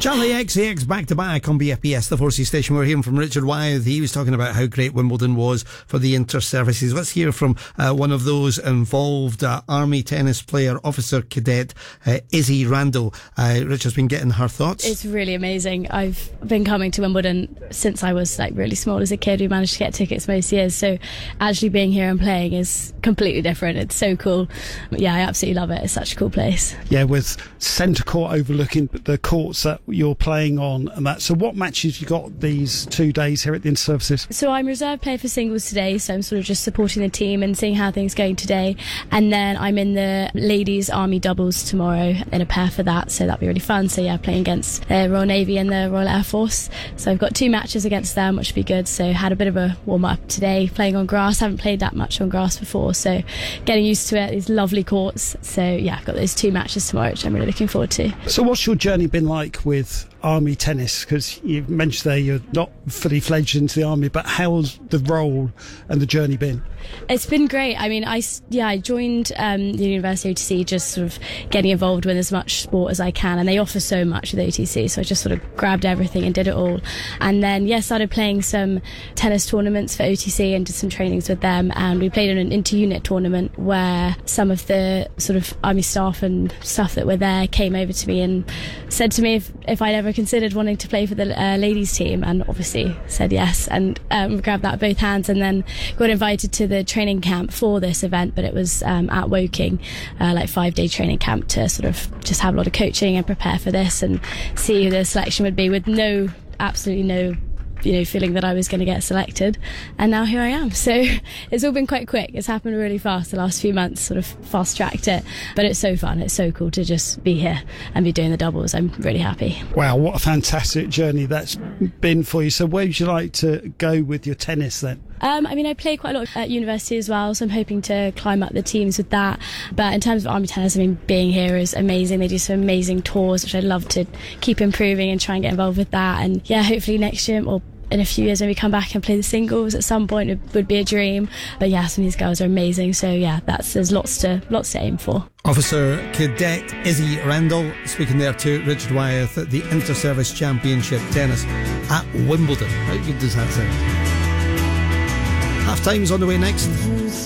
Charlie XCX back-to-back on BFBS, the 4C station. We're hearing from Richard Wyeth. He was talking about how great Wimbledon was for the inter-services. Let's hear from one of those involved, Army tennis player, officer cadet, Izzy Randall. Richard's been getting her thoughts. It's really amazing. I've been coming to Wimbledon since I was really small as a kid. We managed to get tickets most years, so actually being here and playing is completely different. It's so cool. Yeah, I absolutely love it. It's such a cool place. Yeah, with centre court overlooking the courts that you're playing on and that. So what matches you got these 2 days here at the inter-services? So I'm reserve player for singles today, so I'm sort of just supporting the team and seeing how things are going today. And then I'm in the ladies Army doubles tomorrow in a pair for that, so that'll be really fun. So yeah, playing against the Royal Navy and the Royal Air Force. So I've got 2 matches against them, which will be good. So had a bit of a warm-up today playing on grass. Haven't played that much on grass before, so getting used to it. These lovely courts. So yeah, I've got those 2 matches tomorrow, which I'm really looking forward to. So what's your journey been like with Army tennis? Because you mentioned there you're not fully fledged into the Army, but how's the role and the journey been? It's been great. I mean, I joined the University OTC, just sort of getting involved with as much sport as I can, and they offer so much with OTC, so I just sort of grabbed everything and did it all. And then started playing some tennis tournaments for OTC and did some trainings with them, and we played in an inter-unit tournament where some of the sort of Army staff and stuff that were there came over to me and said to me if I'd ever considered wanting to play for the ladies team, and obviously said yes, and grabbed that with both hands, and then got invited to the training camp for this event, but it was at Woking, 5-day training camp to sort of just have a lot of coaching and prepare for this and see who the selection would be, with absolutely no feeling that I was going to get selected, and now here I am. So it's all been quite quick. It's happened really fast the last few months, sort of fast-tracked it, but it's so fun. It's so cool to just be here and be doing the doubles. I'm really happy. Wow, what a fantastic journey that's been for you. So where would you like to go with your tennis then? I play quite a lot at university as well, so I'm hoping to climb up the teams with that. But in terms of Army tennis, being here is amazing. They do some amazing tours, which I'd love to keep improving and try and get involved with that. And yeah, hopefully next year or in a few years maybe come back and play the singles at some point. It would be a dream. But yeah, some of these girls are amazing. So yeah, there's lots to aim for. Officer Cadet Izzy Randall speaking there to Richard Wyeth at the Inter-Service Championship Tennis at Wimbledon. How good does that sound? Half time's on the way next.